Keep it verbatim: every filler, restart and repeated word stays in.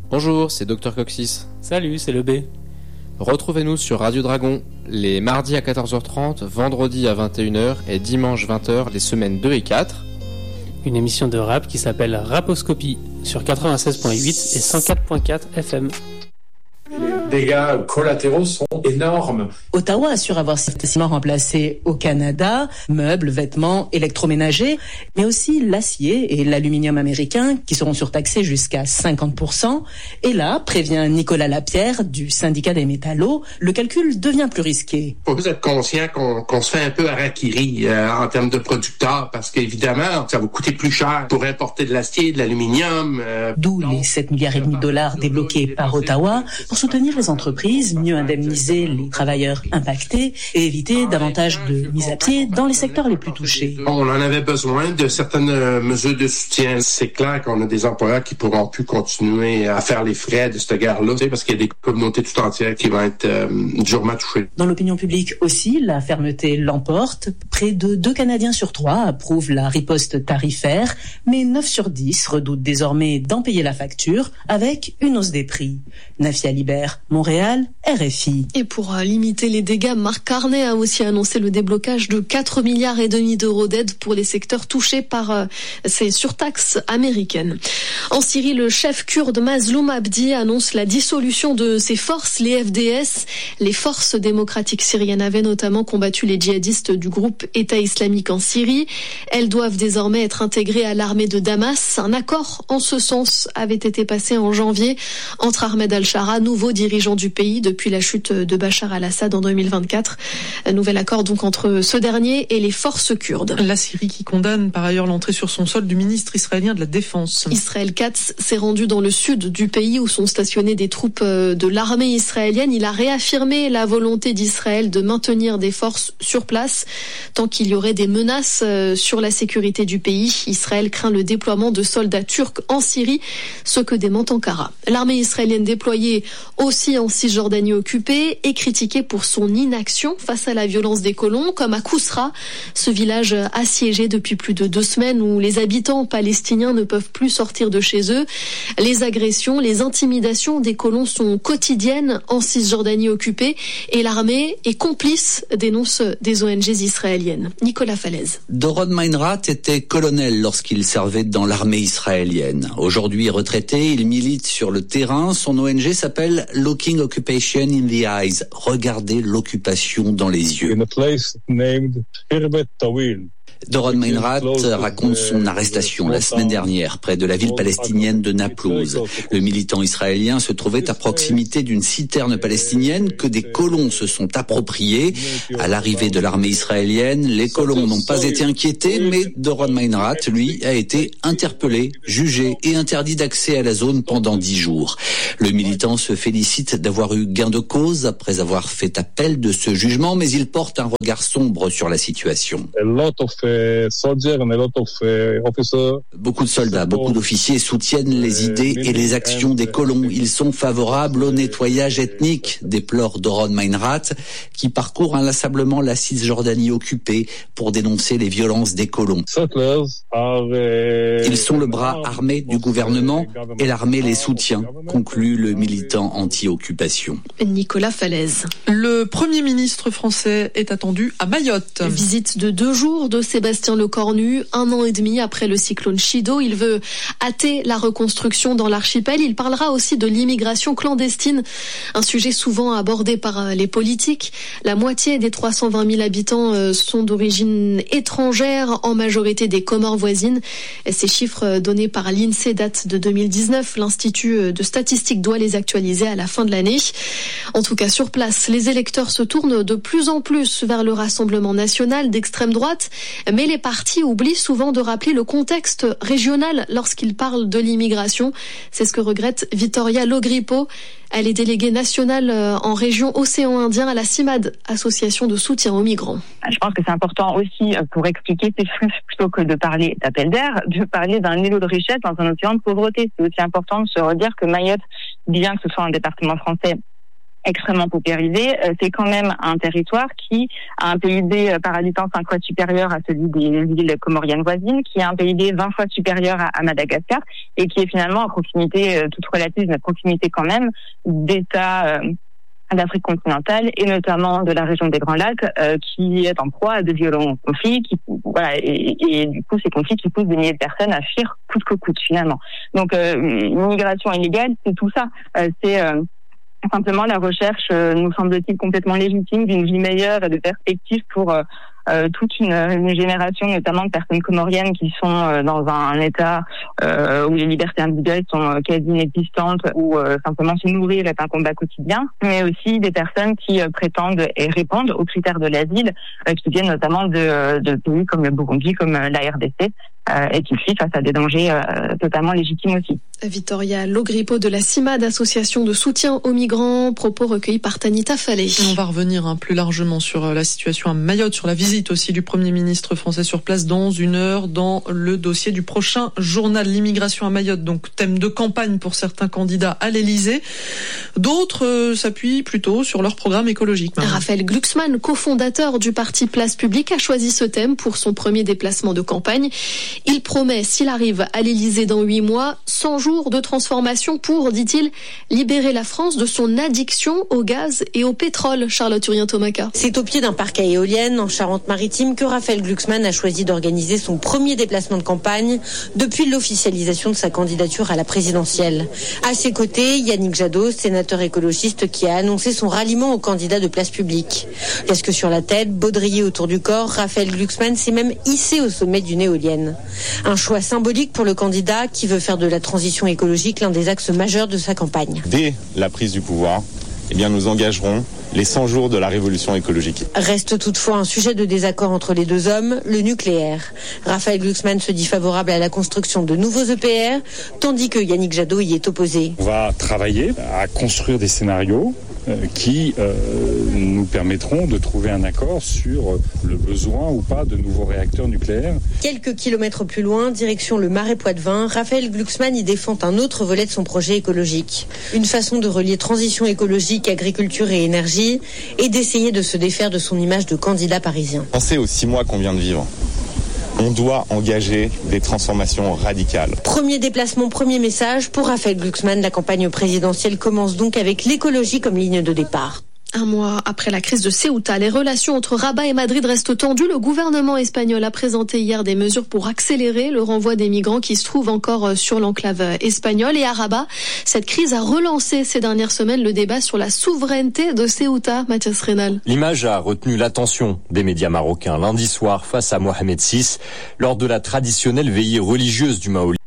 Bonjour, c'est Docteur Coxis. Salut, c'est le B. Retrouvez-nous sur Radio Dragon, les mardis à quatorze heures trente, vendredi à vingt et une heures et dimanche vingt heures les semaines deux et quatre. Une émission de rap qui s'appelle Raposcopie sur quatre-vingt-seize virgule huit et cent quatre virgule quatre F M. Les dégâts collatéraux sont énormes. Ottawa assure avoir systématiquement remplacé au Canada meubles, vêtements, électroménagers, mais aussi l'acier et l'aluminium américain qui seront surtaxés jusqu'à cinquante pour cent. Et là, prévient Nicolas Lapierre du syndicat des métallos, le calcul devient plus risqué. Il faut être conscient qu'on, qu'on se fait un peu harakiri euh, en termes de producteurs parce qu'évidemment, ça va coûter plus cher pour importer de l'acier, de l'aluminium. Euh, D'où les sept milliards et demi de dollars débloqués par Ottawa pour soutenir les entreprises, mieux indemniser les travailleurs impactés et éviter davantage de mise à pied dans les secteurs les plus touchés. On en avait besoin de certaines mesures de soutien. C'est clair qu'on a des employeurs qui pourront plus continuer à faire les frais de cette guerre-là, parce qu'il y a des communautés tout entières qui vont être euh, durement touchées. Dans l'opinion publique aussi, la fermeté l'emporte. Près de deux Canadiens sur trois approuvent la riposte tarifaire, mais neuf sur dix redoutent désormais d'en payer la facture avec une hausse des prix. Nafia Libert, Montréal, R F I. Et pour limiter les dégâts, Marc Carney a aussi annoncé le déblocage de quatre milliards et demi d'euros d'aide pour les secteurs touchés par euh, ces surtaxes américaines. En Syrie, le chef kurde Mazloum Abdi annonce la dissolution de ses forces, les F D S. Les forces démocratiques syriennes avaient notamment combattu les djihadistes du groupe État islamique en Syrie. Elles doivent désormais être intégrées à l'armée de Damas. Un accord en ce sens avait été passé en janvier entre Ahmed al-Shara, nouveau dirigeant du pays depuis la chute de Bachar al-Assad en deux mille vingt-quatre. Un nouvel accord donc entre ce dernier et les forces kurdes. La Syrie qui condamne par ailleurs l'entrée sur son sol du ministre israélien de la Défense. Israël Katz s'est rendu dans le sud du pays où sont stationnées des troupes de l'armée israélienne. Il a réaffirmé la volonté d'Israël de maintenir des forces sur place tant qu'il y aurait des menaces sur la sécurité du pays. Israël craint le déploiement de soldats turcs en Syrie, ce que dément Ankara. L'armée israélienne déployée aussi en Cisjordanie occupée est critiquée pour son inaction face à la violence des colons, comme à Kousra, ce village assiégé depuis plus de deux semaines où les habitants palestiniens ne peuvent plus sortir de chez eux. Les agressions, les intimidations des colons sont quotidiennes en Cisjordanie occupée et l'armée est complice, dénoncent des O N G israéliennes. Nicolas Falaise. Doron Meinrad était colonel lorsqu'il servait dans l'armée israélienne. Aujourd'hui retraité, il milite sur le terrain. Son O N G s'appelle Looking Occupation in the Eyes. Regardez l'occupation dans les yeux. In a place named Hirbet Tawil. Doron Meinrad raconte son arrestation la semaine dernière près de la ville palestinienne de Naplouse. Le militant israélien se trouvait à proximité d'une citerne palestinienne que des colons se sont appropriés. À l'arrivée de l'armée israélienne, les colons n'ont pas été inquiétés, mais Doron Meinrad, lui, a été interpellé, jugé et interdit d'accès à la zone pendant dix jours. Le militant se félicite d'avoir eu gain de cause après avoir fait appel de ce jugement, mais il porte un regard sombre sur la situation. Beaucoup de soldats, beaucoup d'officiers soutiennent les idées et les actions des colons. Ils sont favorables au nettoyage ethnique, déplore Doron Meinrad, qui parcourt inlassablement la Cisjordanie occupée pour dénoncer les violences des colons. Ils sont le bras armé du gouvernement et l'armée les soutient, conclut le militant anti-occupation. Nicolas Falaise. Le Premier ministre français est attendu à Mayotte. Visite de deux jours de Sébastien Lecornu, un an et demi après le cyclone Chido. Il veut hâter la reconstruction dans l'archipel. Il parlera aussi de l'immigration clandestine, un sujet souvent abordé par les politiques. La moitié des trois cent vingt mille habitants sont d'origine étrangère, en majorité des Comores voisines. Ces chiffres donnés par l'INSEE datent de deux mille dix-neuf. L'Institut de statistique doit les actualiser à la fin de l'année. En tout cas, sur place, les électeurs se tournent de plus en plus vers le Rassemblement national d'extrême droite. Mais les partis oublient souvent de rappeler le contexte régional lorsqu'ils parlent de l'immigration. C'est ce que regrette Vittoria Logrippo. Elle est déléguée nationale en région Océan Indien à la CIMAD, association de soutien aux migrants. Je pense que c'est important aussi pour expliquer ces flux, plutôt que de parler d'appel d'air, de parler d'un îlot de richesse dans un océan de pauvreté. C'est aussi important de se redire que Mayotte, bien que ce soit un département français extrêmement paupérisé, euh, c'est quand même un territoire qui a un P I B par habitant cinq fois supérieur à celui des îles comoriennes voisines, qui a un P I B vingt fois supérieur à, à Madagascar, et qui est finalement à proximité, euh, toute relative, mais à proximité quand même, d'États euh, d'Afrique continentale et notamment de la région des Grands Lacs, euh, qui est en proie à de violents conflits, qui, voilà, et, et du coup ces conflits qui poussent des milliers de personnes à fuir coûte que coûte finalement. Donc euh, l'immigration illégale, c'est tout ça, euh, c'est euh, simplement la recherche, euh, nous semble-t-il complètement légitime, d'une vie meilleure et de perspectives pour euh, Euh, toute une, une génération, notamment de personnes comoriennes qui sont euh, dans un, un état euh, où les libertés individuelles sont euh, quasi inexistantes, où euh, simplement se nourrir est un combat quotidien, mais aussi des personnes qui euh, prétendent et répondent aux critères de l'asile, euh, qui viennent notamment de, de pays comme le Burundi, comme euh, la R D C, euh, et qui fuient face à des dangers euh, totalement légitimes aussi. Victoria Logrippo de la CIMAD, association de soutien aux migrants, propos recueillis par Tanita Fallet. On va revenir hein, plus largement sur la situation à Mayotte, sur la visite aussi du Premier ministre français sur place dans une heure dans le dossier du prochain journal. L'immigration à Mayotte, donc thème de campagne pour certains candidats à l'Elysée. D'autres euh, s'appuient plutôt sur leur programme écologique. Maintenant. Raphaël Glucksmann, cofondateur du parti Place Publique, a choisi ce thème pour son premier déplacement de campagne. Il promet, s'il arrive à l'Elysée dans huit mois, cent jours de transformation pour, dit-il, libérer la France de son addiction au gaz et au pétrole. Charlotte Urien-Tomaka. C'est au pied d'un parc à éoliennes en Charente-Maritime que Raphaël Glucksmann a choisi d'organiser son premier déplacement de campagne depuis l'officialisation de sa candidature à la présidentielle. À ses côtés, Yannick Jadot, sénateur écologiste qui a annoncé son ralliement au candidat de Place Publique. Casque sur la tête, baudrier autour du corps, Raphaël Glucksmann s'est même hissé au sommet d'une éolienne. Un choix symbolique pour le candidat qui veut faire de la transition écologique l'un des axes majeurs de sa campagne. Dès la prise du pouvoir, eh bien, nous engagerons les cent jours de la révolution écologique. Reste toutefois un sujet de désaccord entre les deux hommes, le nucléaire. Raphaël Glucksmann se dit favorable à la construction de nouveaux E P R, tandis que Yannick Jadot y est opposé. On va travailler à construire des scénarios euh, qui euh, nous permettront de trouver un accord sur le besoin ou pas de nouveaux réacteurs nucléaires. Quelques kilomètres plus loin, direction le Marais Poitevin, Raphaël Glucksmann y défend un autre volet de son projet écologique. Une façon de relier transition écologique, agriculture et énergie, et d'essayer de se défaire de son image de candidat parisien. Pensez aux six mois qu'on vient de vivre. On doit engager des transformations radicales. Premier déplacement, premier message. Pour Raphaël Glucksmann, la campagne présidentielle commence donc avec l'écologie comme ligne de départ. Un mois après la crise de Ceuta, les relations entre Rabat et Madrid restent tendues. Le gouvernement espagnol a présenté hier des mesures pour accélérer le renvoi des migrants qui se trouvent encore sur l'enclave espagnole. Et à Rabat, cette crise a relancé ces dernières semaines le débat sur la souveraineté de Ceuta. Mathias Reynal. L'image a retenu l'attention des médias marocains lundi soir face à Mohamed six lors de la traditionnelle veillée religieuse du Maolid.